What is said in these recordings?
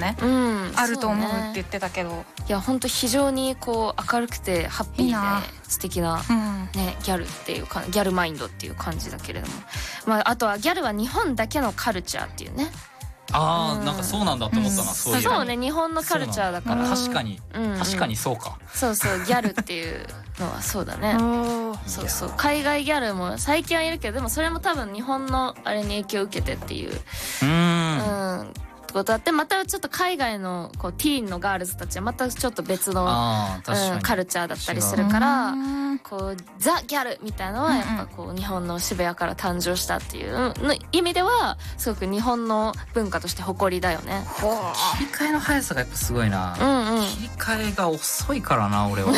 ね、あると思うって言ってたけど、 いや本当非常にこう明るくてハッピーで素敵なねギャルっていうかギャルマインドっていう感じだけれども、まああとはギャルは日本だけのカルチャーっていうね。 なんかそうなんだって思ったな、 そうね、日本のカルチャーだから。 確かにそうか。 そうそう、ギャルっていうのはそうだね。そうそう、海外ギャルも最近はいるけど、でもそれも多分日本のあれに影響を受けてっていうことだって、またちょっと海外のこうティーンのガールズたちはまたちょっと別のカルチャーだったりするから、こうザ・ギャルみたいなのはやっぱこう日本の渋谷から誕生したっていう意味ではすごく日本の文化として誇りだよね。 切り替えの速さがやっぱすごいな。切り替えが遅いからな俺は。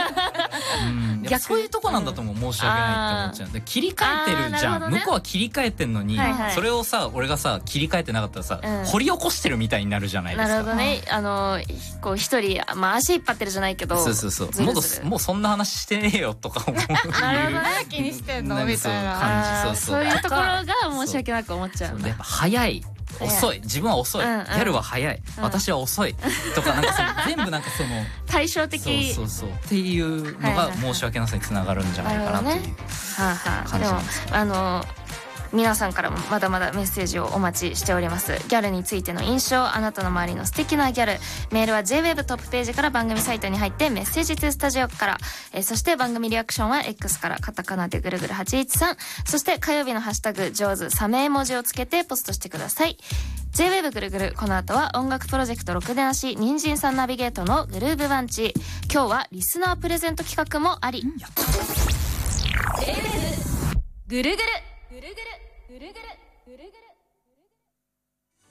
そういうとこなんだと思う、申し訳ないって思っちゃう。切り替えてるじゃん、向こうは切り替えてんのに、それをさ俺がさ切り替えてなかったらさ、掘り起こしてるみたいになるじゃないですか。 なるほどね。こう一人足引っ張ってるじゃないけど、 そうもうそんな話してねえよとか思う。 なるほどね、気にしてんのみたいな。 そういうところが申し訳なく思っちゃう。 やっぱ早い遅い、自分は遅い、ギャルは早い、私は遅いとか、なんか全部なんかその対照的そうっていうのが申し訳なさにつながるんじゃないかなという感じなんですけど。 皆さんからもまだまだメッセージをお待ちしております。ギャルについての印象、あなたの周りの素敵なギャル、メールは JWEB トップページから番組サイトに入ってメッセージ2スタジオから、そして番組リアクションは X からカタカナでぐるぐる813、そして火曜日のハッシュタグ上手サメ絵文字をつけてポストしてください。 JWEB ぐるぐる、この後は音楽プロジェクト6で足人参さんナビゲートのグルーブバンチ。今日はリスナープレゼント企画もあり、JWEB ぐるぐるぐるぐるぐるぐるぐるぐる。